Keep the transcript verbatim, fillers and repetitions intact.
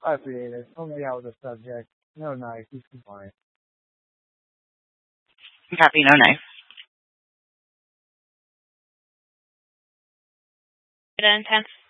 I appreciate it. Totally out of the subject. No knife. He's compliant. Copy, no knife. Data intense.